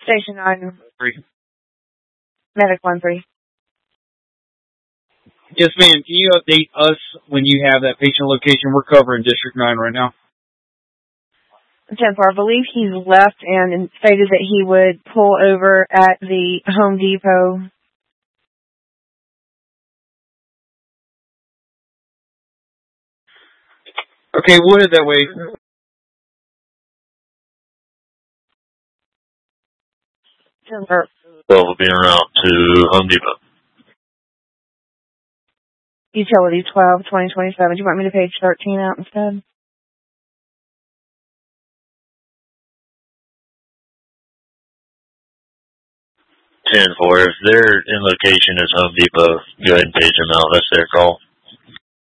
Station 9, 3. Medic 1-3. Yes, ma'am. Can you update us when you have that patient location? We're covering District 9 right now. 10-4, I believe he's left and stated that he would pull over at the Home Depot. Okay, we'll head that way. So we'll be en route to Home Depot. Utility 12-2027. Do you want me to page 13 out instead? If their in location is Home Depot, go ahead and page them out. That's their call.